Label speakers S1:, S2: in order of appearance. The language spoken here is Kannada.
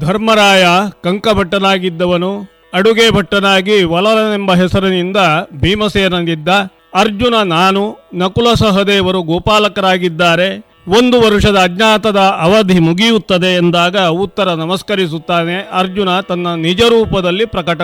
S1: ಧರ್ಮರಾಯ ಕಂಕಭಟ್ಟನಾಗಿದ್ದವನು. ಅಡುಗೆ ಭಟ್ಟನಾಗಿ ವಲರನೆಂಬ ಹೆಸರಿನಿಂದ ಭೀಮಸೇನನಿದ್ದ. ಅರ್ಜುನ ನಾನು, ನಕುಲ ಸಹದೇವರು ಗೋಪಾಲಕರಾಗಿದ್ದಾರೆ. 1 ವರ್ಷದ ಅಜ್ಞಾತದ ಅವಧಿ ಮುಗಿಯುತ್ತದೆ ಎಂದಾಗ ಉತ್ತರ ನಮಸ್ಕರಿಸುತ್ತಾನೆ. ಅರ್ಜುನ ತನ್ನ ನಿಜ ರೂಪದಲ್ಲಿ ಪ್ರಕಟಗೊಂಡ.